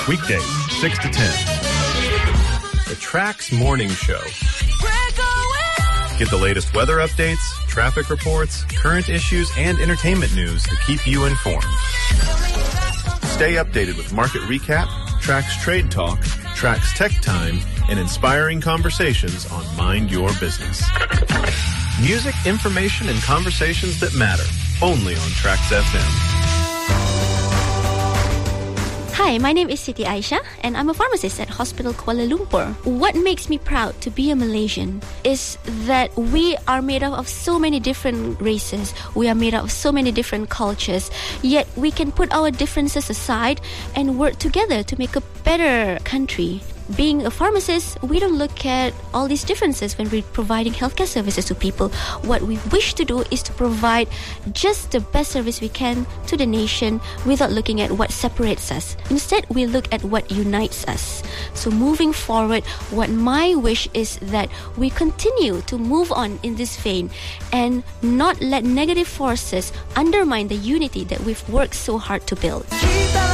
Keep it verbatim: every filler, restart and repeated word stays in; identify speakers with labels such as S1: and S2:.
S1: Weekdays, six to ten. The Trax Morning Show. Get the latest weather updates, traffic reports, current issues, and entertainment news to keep you informed. Stay updated with market recap, Trax Trade Talk, Trax Tech Time, and inspiring conversations on Mind Your Business. Music, information, and conversations that matter. Only on Trax F M.
S2: Hi, my name is Siti Aisha, and I'm a pharmacist at Hospital Kuala Lumpur. What makes me proud to be a Malaysian is that we are made up of so many different races. We are made up of so many different cultures. Yet we can put our differences aside and work together to make a better country. Being a pharmacist, we don't look at all these differences when we're providing healthcare services to people. What we wish to do is to provide just the best service we can to the nation without looking at what separates us. Instead, we look at what unites us. So moving forward, what my wish is that we continue to move on in this vein and not let negative forces undermine the unity that we've worked so hard to build.